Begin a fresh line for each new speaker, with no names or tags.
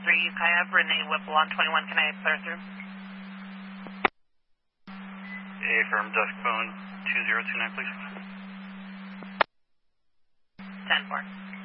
I have Renee Whipple on 21. Can I clear through?
Affirm, desk phone 2029, please.
10-4.